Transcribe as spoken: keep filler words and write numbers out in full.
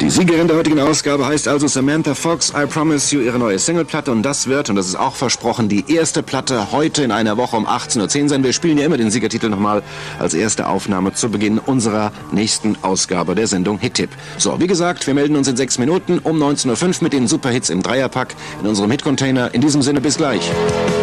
Die Siegerin der heutigen Ausgabe heißt also Samantha Fox, I Promise You, ihre neue Singleplatte. Und das wird, und das ist auch versprochen, die erste Platte heute in einer Woche um achtzehn Uhr zehn sein. Wir spielen ja immer den Siegertitel nochmal als erste Aufnahme zu Beginn unserer nächsten Ausgabe der Sendung Hit-Tipp. So, wie gesagt, wir melden uns in sechs Minuten um neunzehn Uhr fünf mit den Superhits im Dreierpack in unserem Hit-Container. In diesem Sinne, bis gleich.